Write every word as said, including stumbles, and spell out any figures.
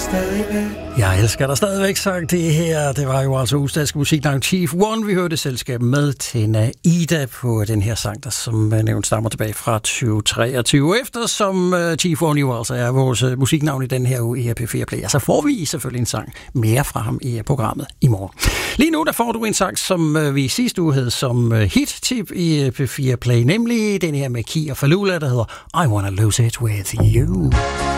stadigvæk. Jeg elsker dig stadigvæk, sagt det her. Det var jo altså udstats musiknavn Chief One. Vi hørte selskab med Tina Ida på den her sang, der som nævnt stammer tilbage fra tyve treogtyve. Eftersom Chief One jo altså er vores musiknavn i den her uge i P fire Play, så får vi selvfølgelig en sang mere fra ham i programmet i morgen. Lige nu der får du en sang, som vi sidste uge havde som hit-tip i P fire Play, nemlig den her med Key og Falula, der hedder I Wanna Lose It With You.